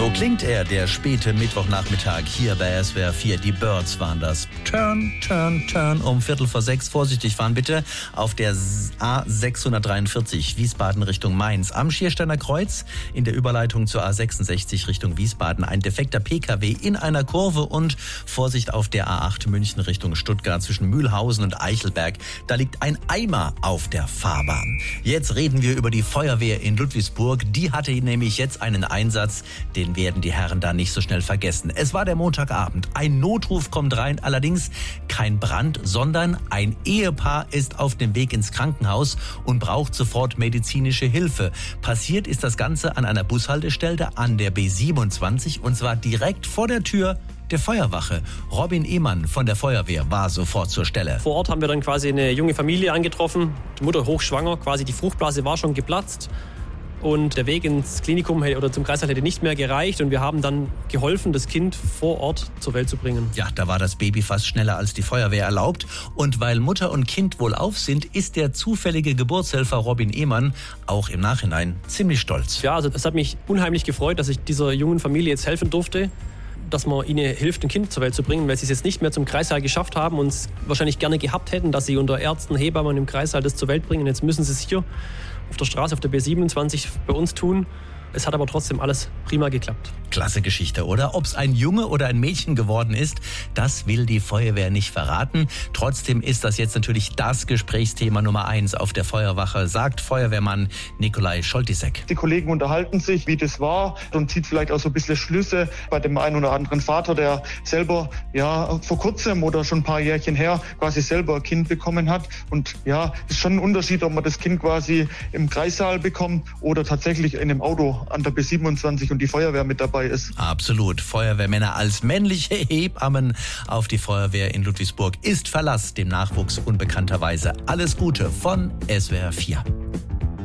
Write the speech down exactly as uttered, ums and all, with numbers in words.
So klingt er, der späte Mittwochnachmittag hier bei S W R vier. Die Birds waren das. Turn, turn, turn um Viertel vor sechs. Vorsichtig fahren bitte auf der A sechshundertdreiundvierzig Wiesbaden Richtung Mainz. Am Schiersteiner Kreuz in der Überleitung zur A sechsundsechzig Richtung Wiesbaden ein defekter P K W in einer Kurve und Vorsicht auf der A acht München Richtung Stuttgart zwischen Mühlhausen und Eichelberg. Da liegt ein Eimer auf der Fahrbahn. Jetzt reden wir über die Feuerwehr in Ludwigsburg. Die hatte nämlich jetzt einen Einsatz, den werden die Herren da nicht so schnell vergessen. Es war der Montagabend. Ein Notruf kommt rein, allerdings kein Brand, sondern ein Ehepaar ist auf dem Weg ins Krankenhaus und braucht sofort medizinische Hilfe. Passiert ist das Ganze an einer Bushaltestelle an der B siebenundzwanzig und zwar direkt vor der Tür der Feuerwache. Robin Ehmann von der Feuerwehr war sofort zur Stelle. Vor Ort haben wir dann quasi eine junge Familie angetroffen. Die Mutter hochschwanger, quasi die Fruchtblase war schon geplatzt. Und der Weg ins Klinikum oder zum Kreißsaal hätte nicht mehr gereicht. Und wir haben dann geholfen, das Kind vor Ort zur Welt zu bringen. Ja, da war das Baby fast schneller als die Feuerwehr erlaubt. Und weil Mutter und Kind wohlauf sind, ist der zufällige Geburtshelfer Robin Ehmann auch im Nachhinein ziemlich stolz. Ja, also es hat mich unheimlich gefreut, dass ich dieser jungen Familie jetzt helfen durfte, dass man ihnen hilft, ein Kind zur Welt zu bringen, weil sie es jetzt nicht mehr zum Kreissaal geschafft haben und es wahrscheinlich gerne gehabt hätten, dass sie unter Ärzten, Hebammen im Kreissaal das zur Welt bringen. Jetzt müssen sie es hier auf der Straße, auf der B siebenundzwanzig bei uns tun. Es hat aber trotzdem alles prima geklappt. Klasse Geschichte, oder? Ob es ein Junge oder ein Mädchen geworden ist, das will die Feuerwehr nicht verraten. Trotzdem ist das jetzt natürlich das Gesprächsthema Nummer eins auf der Feuerwache, sagt Feuerwehrmann Nikolai Scholtisek. Die Kollegen unterhalten sich, wie das war und zieht vielleicht auch so ein bisschen Schlüsse bei dem einen oder anderen Vater, der selber ja vor kurzem oder schon ein paar Jährchen her quasi selber ein Kind bekommen hat. Und ja, ist schon ein Unterschied, ob man das Kind quasi im Kreissaal bekommt oder tatsächlich in einem Auto an der B siebenundzwanzig und die Feuerwehr mit dabei ist. Absolut. Feuerwehrmänner als männliche Hebammen auf die Feuerwehr in Ludwigsburg ist Verlass dem Nachwuchs unbekannterweise. Alles Gute von S W R vier.